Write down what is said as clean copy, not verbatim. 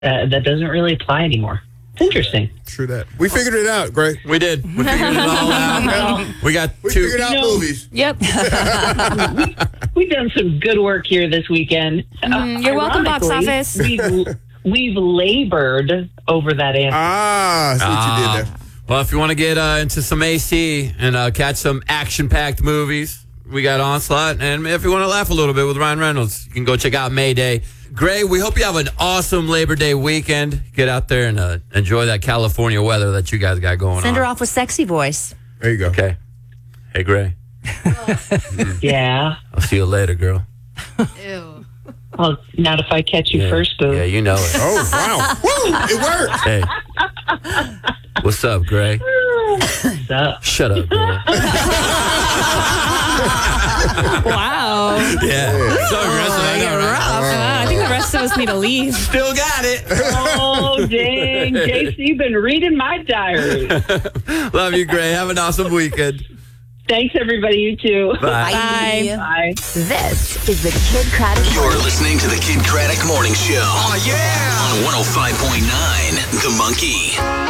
that doesn't really apply anymore. It's interesting. True that. We figured it out, Gray. We did. We figured it all out. We figured out movies. Yep. We've done some good work here this weekend. You're welcome, box office. We've labored over that answer. I see what you did there. Well, if you want to get into some AC and catch some action-packed movies, we got Onslaught. And if you want to laugh a little bit with Ryan Reynolds, you can go check out Mayday. Gray, we hope you have an awesome Labor Day weekend. Get out there and enjoy that California weather that you guys got going on. Send her off with sexy voice. There you go. Okay. Hey, Gray. Yeah. I'll see you later, girl. Ew. Well, not if I catch you first, boo. Yeah, you know it. Oh, wow. Woo, it worked. Hey. What's up, Gray? What's up? Shut up, girl. Wow. Yeah. So aggressive. I know, right? I think the rest of us need to leave. Still got it. Oh, dang. JC, you've been reading my diary. Love you, Gray. Have an awesome weekend. Thanks, everybody. You too. Bye. Bye. Bye. This is the Kid Craddock. You're listening to the Kid Craddock Morning Show. Oh, yeah. On 105.9 The Monkey.